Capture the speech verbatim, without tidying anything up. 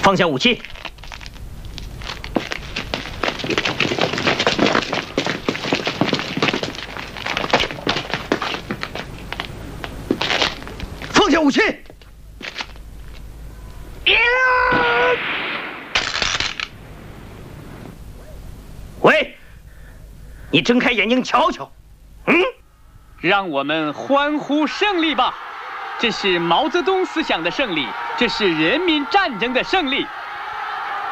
放下武器。放下武器。喂，你睁开眼睛瞧瞧。嗯， 让我们欢呼胜利吧！这是毛泽东思想的胜利，这是人民战争的胜利。